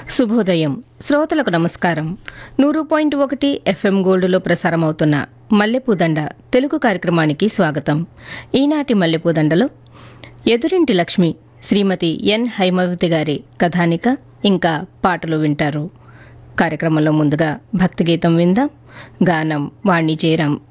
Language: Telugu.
శుభోదయం శ్రోతలకు నమస్కారం. 100.1 FM గోల్డ్లో ప్రసారమవుతున్న మల్లెపూదండ తెలుగు కార్యక్రమానికి స్వాగతం. ఈనాటి మల్లెపూదండలో ఎదురింటి లక్ష్మి శ్రీమతి ఎన్ హైమవతి గారి కథానిక ఇంకా పాటలు వింటారు. కార్యక్రమంలో ముందుగా భక్తి గీతం విందాం. గానం వాణి జయరాం,